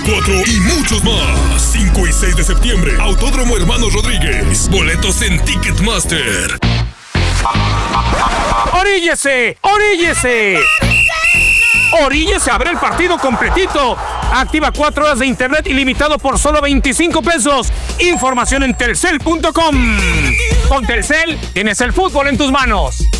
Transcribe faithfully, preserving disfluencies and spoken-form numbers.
veinticuatro y muchos más. cinco y seis de septiembre, Autódromo Hermanos Rodríguez. Boletos en Ticketmaster. ¡Oríllese! ¡Oríllese! ¡Oríllese a ver el partido completito! Activa cuatro horas de internet ilimitado por solo veinticinco pesos. Información en telcel punto com. Con Telcel tienes el fútbol en tus manos.